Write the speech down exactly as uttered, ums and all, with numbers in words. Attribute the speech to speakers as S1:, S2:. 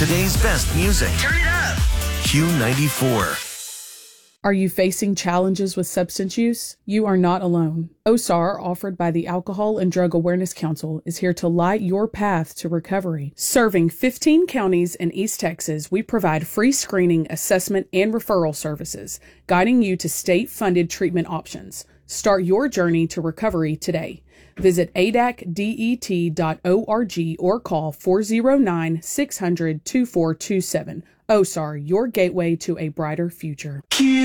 S1: Today's best music.
S2: Turn it up.
S1: Q ninety-four.
S3: Are you facing challenges with substance use? You are not alone. O S A R, offered by the Alcohol and Drug Awareness Council, is here to light your path to recovery. Serving fifteen counties in East Texas, we provide free screening, assessment, and referral services, guiding you to state-funded treatment options. Start your journey to recovery today. Visit A D A C D E T dot org or call four oh nine, six hundred, two four two seven. O S A R, your gateway to a brighter future.